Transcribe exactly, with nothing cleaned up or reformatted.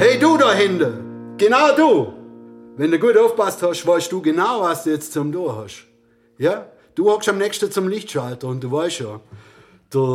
Hey du da hinten, genau du. Wenn du gut aufpasst hast, weißt du genau, was du jetzt zum Tun hast. Ja? Du hockst am nächsten zum Lichtschalter und du weißt ja,